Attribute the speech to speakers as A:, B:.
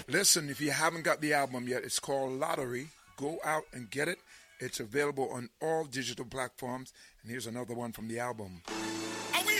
A: Listen, if you haven't got the album yet, it's called Lottery. Go out and get it. It's available on all digital platforms. And here's another one from the album.